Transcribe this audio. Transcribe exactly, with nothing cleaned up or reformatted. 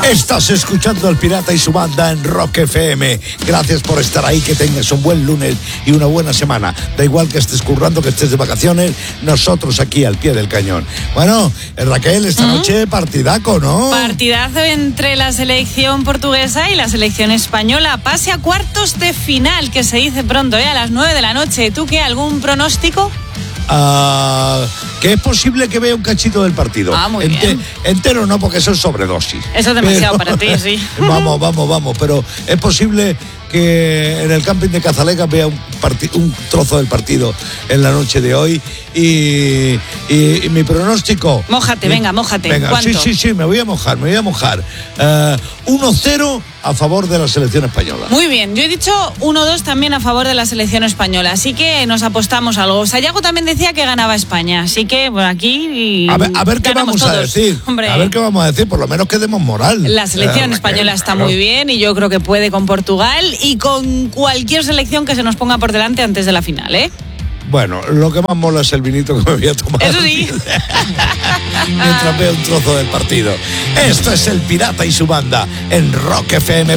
Estás escuchando al Pirata y su banda en Rock F M. Gracias por estar ahí, que tengas un buen lunes y una buena semana. Da igual que estés currando, que estés de vacaciones, nosotros aquí al pie del cañón. Bueno, Raquel, esta ¿Mm? noche partidaco, ¿no? Partidazo entre la selección portuguesa y la selección española. Pase a cuartos de final, que se dice pronto, ¿eh? A las nueve de la noche. ¿Tú qué? ¿Algún pronóstico? Uh, que es posible que vea un cachito del partido. Ah, muy Ente- bien. Entero no, porque eso es sobredosis. Eso es demasiado Pero, para ti, sí. Vamos, vamos, vamos. Pero es posible que en el camping de Cazalega vea un, parti- un trozo del partido en la noche de hoy. Y, y, y mi pronóstico... Mójate, mi, venga, mójate. Venga, ¿Cuánto? sí, sí, sí, me voy a mojar, me voy a mojar. Uh, uno cero a favor de la selección española. Muy bien, yo he dicho uno dos también a favor de la selección española, así que nos apostamos algo. Sayago también decía que ganaba España, así que bueno, aquí a ver, a ver qué vamos todos. a decir. Hombre, a ver qué vamos a decir, por lo menos que demos moral. la selección eh, española está claro. muy bien y yo creo que puede con Portugal y con cualquier selección que se nos ponga por delante antes de la final, ¿eh? Bueno, lo que más mola es el vinito que me voy a tomar. Eso sí. Mientras veo un trozo del partido. Esto es el Pirata y su banda en rock f m